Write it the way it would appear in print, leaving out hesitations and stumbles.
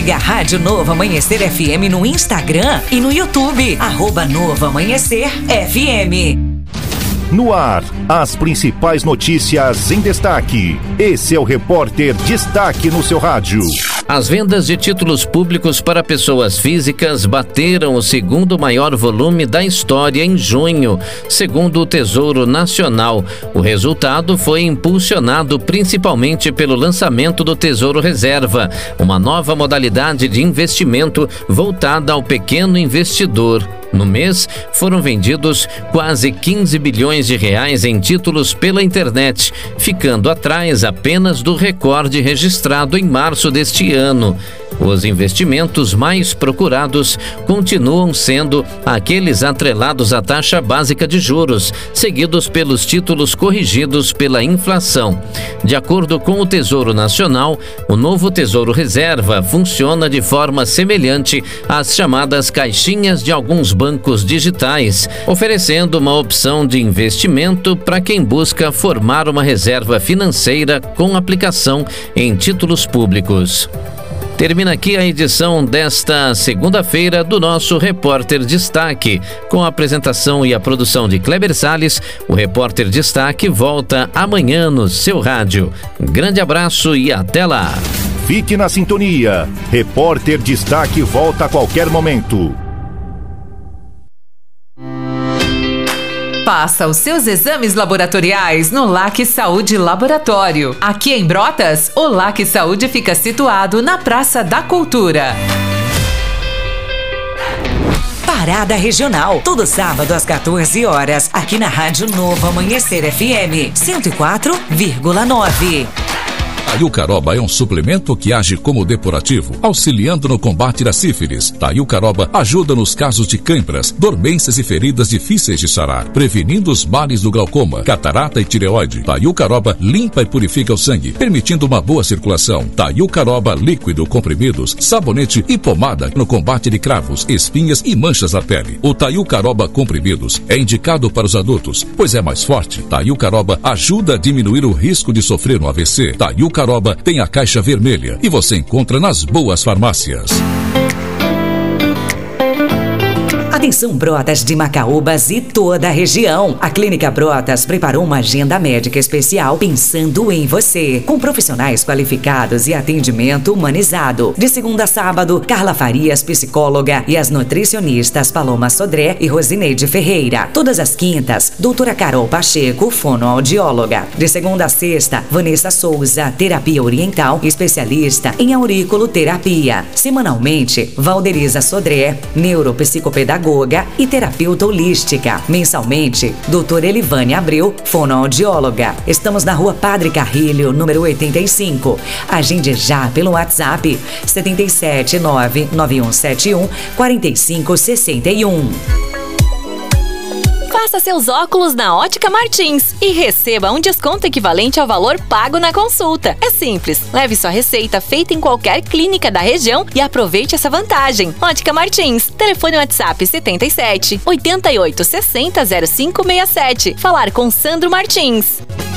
Siga a Rádio Novo Amanhecer FM no Instagram e no YouTube. @Novo Amanhecer FM. No ar, as principais notícias em destaque. Esse é o Repórter Destaque no seu rádio. As vendas de títulos públicos para pessoas físicas bateram o segundo maior volume da história em junho, segundo o Tesouro Nacional. O resultado foi impulsionado principalmente pelo lançamento do Tesouro Reserva, uma nova modalidade de investimento voltada ao pequeno investidor. No mês, foram vendidos quase 15 bilhões de reais em títulos pela internet, ficando atrás apenas do recorde registrado em março deste ano. Os investimentos mais procurados continuam sendo aqueles atrelados à taxa básica de juros, seguidos pelos títulos corrigidos pela inflação. De acordo com o Tesouro Nacional, o novo Tesouro Reserva funciona de forma semelhante às chamadas caixinhas de alguns bancos digitais, oferecendo uma opção de investimento para quem busca formar uma reserva financeira com aplicação em títulos públicos. Termina aqui a edição desta segunda-feira do nosso Repórter Destaque. Com a apresentação e a produção de Kleber Salles, o Repórter Destaque volta amanhã no seu rádio. Grande abraço e até lá. Fique na sintonia. Repórter Destaque volta a qualquer momento. Faça os seus exames laboratoriais no LAC Saúde Laboratório. Aqui em Brotas, o LAC Saúde fica situado na Praça da Cultura. Parada Regional, todo sábado às 14 horas, aqui na Rádio Novo Amanhecer FM 104,9. Taiucaroba é um suplemento que age como depurativo, auxiliando no combate da sífilis. Taiucaroba ajuda nos casos de cãibras, dormências e feridas difíceis de sarar, prevenindo os males do glaucoma, catarata e tireoide. Taiucaroba limpa e purifica o sangue, permitindo uma boa circulação. Taiucaroba líquido, comprimidos, sabonete e pomada no combate de cravos, espinhas e manchas na pele. O Taiucaroba comprimidos é indicado para os adultos, pois é mais forte. Taiucaroba ajuda a diminuir o risco de sofrer um AVC. Taiucaroba tem a caixa vermelha e você encontra nas boas farmácias. Atenção, Brotas de Macaúbas e toda a região. A Clínica Brotas preparou uma agenda médica especial pensando em você, com profissionais qualificados e atendimento humanizado. De segunda a sábado, Carla Farias, psicóloga, e as nutricionistas Paloma Sodré e Rosineide Ferreira. Todas as quintas, doutora Carol Pacheco, fonoaudióloga. De segunda a sexta, Vanessa Souza, terapia oriental, especialista em auriculoterapia. Semanalmente, Valderiza Sodré, neuropsicopedagoga e terapeuta holística. Mensalmente, doutora Elivane Abreu, fonoaudióloga. Estamos na Rua Padre Carrilho, número 85. Agende já pelo WhatsApp 77991714561. Faça seus óculos na Ótica Martins e receba um desconto equivalente ao valor pago na consulta. É simples, leve sua receita feita em qualquer clínica da região e aproveite essa vantagem. Ótica Martins, telefone WhatsApp 77 88 60 0567. Falar com Sandro Martins.